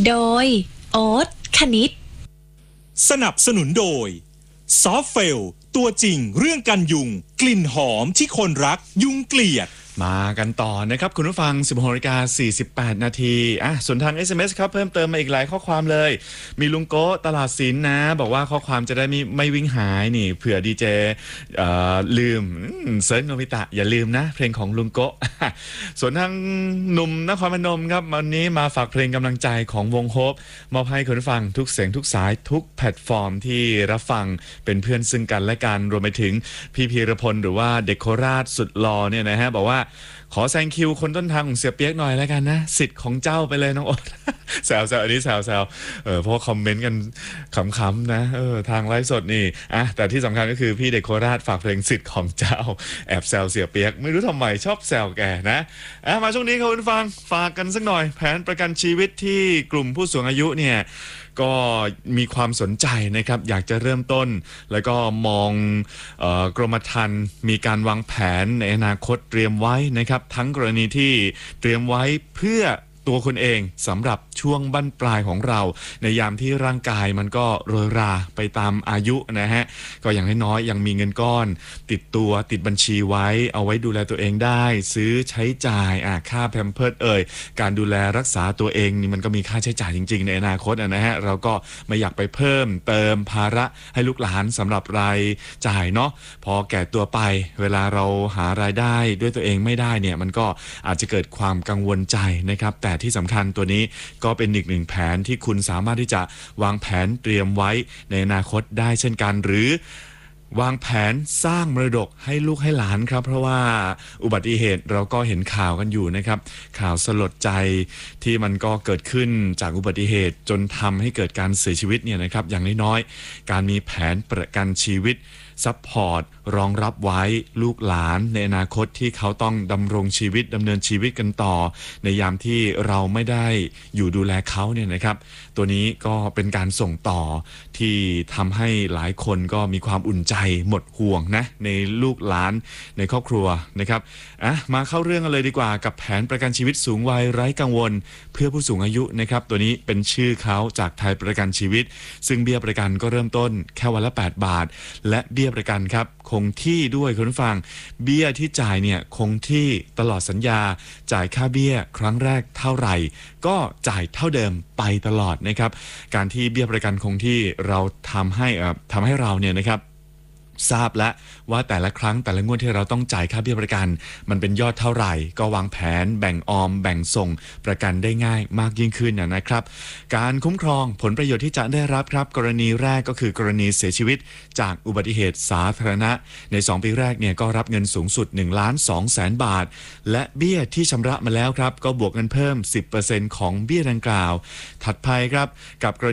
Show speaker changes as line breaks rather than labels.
โดยโอ๊ตคณิต
สนับสนุนโดยซอฟเฟลตัวจริงเรื่องกันยุงกลิ่นหอมที่คนรักยุงเกลียด
มากันต่อนะครับคุณผู้ฟัง 16:48 นาทีส่วนทาง SMS ครับเพิ่มเติมมาอีกหลายข้อความเลยมีลุงโก้ตลาดศิลป์นะบอกว่าข้อความจะได้ไม่วิ่งหายนี่เผื่อดีเจลืมเซิร์ชโนบิตะอย่าลืมนะเพลงของลุงโก้ ส่วนทางหนุ่มนครพนมครับวันนี้มาฝากเพลงกำลังใจของวงโฮปมอบให้คุณผู้ฟังทุกเสียงทุกสายทุกแพลตฟอร์มที่รับฟังเป็นเพื่อนซึ่งกันและกันรวมไปถึงพี่พีรพลหรือว่าเด็กโคราชสุดหล่อเนี่ยนะฮะบอกว่าขอแซงคิวคนต้นทางของเสียเปียกหน่อยแล้วกันนะสิทธิ์ของเจ้าไปเลยน้องโอ๊ต แซวอันนี้แซวเพราะคอมเมนต์กันขำๆนะทางไลฟ์สดนี่แต่ที่สำคัญก็คือพี่เด็กโคราชฝากเพลงสิทธิ์ของเจ้าแอบแซวเสียเปียกไม่รู้ทำไมชอบแซวแกนะมาช่วงนี้คุณฟังฝากกันสักหน่อยแผนประกันชีวิตที่กลุ่มผู้สูงอายุเนี่ยก็มีความสนใจนะครับอยากจะเริ่มต้นแล้วก็มองกรมธรรม์มีการวางแผนในอนาคตเตรียมไว้นะครับทั้งกรณีที่เตรียมไว้เพื่อตัวคนเองสำหรับช่วงบั้นปลายของเราในยามที่ร่างกายมันก็โรยราไปตามอายุนะฮะก็อย่างน้อยๆยังมีเงินก้อนติดตัวติดบัญชีไว้เอาไว้ดูแลตัวเองได้ซื้อใช้จ่ายค่าแพมเพิร์สการดูแลรักษาตัวเองนี่มันก็มีค่าใช้จ่ายจริงๆในอนาคตนะฮะเราก็ไม่อยากไปเพิ่มเติมภาระให้ลูกหลานสำหรับรายจ่ายเนาะพอแก่ตัวไปเวลาเราหารายได้ด้วยตัวเองไม่ได้เนี่ยมันก็อาจจะเกิดความกังวลใจนะครับแต่ที่สำคัญตัวนี้ก็เป็นอีกหนึ่งแผนที่คุณสามารถที่จะวางแผนเตรียมไว้ในอนาคตได้เช่นกันหรือวางแผนสร้างมรดกให้ลูกให้หลานครับเพราะว่าอุบัติเหตุเราก็เห็นข่าวกันอยู่นะครับข่าวสลดใจที่มันก็เกิดขึ้นจากอุบัติเหตุจนทำให้เกิดการเสียชีวิตเนี่ยนะครับอย่างน้อยๆการมีแผนประกันชีวิตซัพพอร์ตรองรับไว้ลูกหลานในอนาคตที่เขาต้องดำรงชีวิตดำเนินชีวิตกันต่อในยามที่เราไม่ได้อยู่ดูแลเขาเนี่ยนะครับตัวนี้ก็เป็นการส่งต่อที่ทำให้หลายคนก็มีความอุ่นใจหมดห่วงนะในลูกหลานในครอบครัวนะครับมาเข้าเรื่องกันเลยดีกว่ากับแผนประกันชีวิตสูงวัยไร้กังวลเพื่อผู้สูงอายุนะครับตัวนี้เป็นชื่อเขาจากไทยประกันชีวิตซึ่งเบี้ยประกันก็เริ่มต้นแค่วันละ8 บาทและเบี้ยประกันครับคงที่ด้วยคุณผู้ฟังเบี้ยที่จ่ายเนี่ยคงที่ตลอดสัญญาจ่ายค่าเบี้ยครั้งแรกเท่าไหร่ก็จ่ายเท่าเดิมไปตลอดนะครับการที่เบี้ยประกันคงที่เราทำให้เราเนี่ยนะครับทราบแล้วว่าแต่ละครั้งแต่ละงวดที่เราต้องจ่ายค่าเบี้ยประกันมันเป็นยอดเท่าไหร่ก็วางแผนแบ่งออมแบ่งส่งประกันได้ง่ายมากยิ่งขึ้นนะครับการคุ้มครองผลประโยชน์ที่จะได้รับครับกรณีแรกก็คือกรณีเสียชีวิตจากอุบัติเหตุสาธารณะใน2 ปีแรกเนี่ยก็รับเงินสูงสุด 1,200,000 บาทและเบี้ยที่ชำระมาแล้วครับก็บวกเงินเพิ่ม 10% ของเบี้ยดังกล่าวถัดไปครับกับ